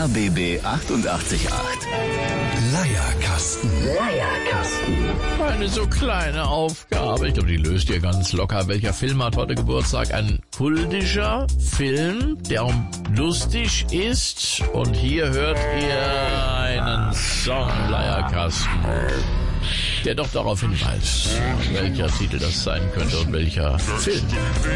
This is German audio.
RBB 88.8. Leierkasten. Eine so kleine Aufgabe. Ich glaube, die löst ihr ganz locker. Welcher Film hat heute Geburtstag? Ein kultischer Film, der auch lustig ist. Und hier hört ihr einen Song, Leierkasten, der doch darauf hinweist, welcher Titel das sein könnte und welcher Film.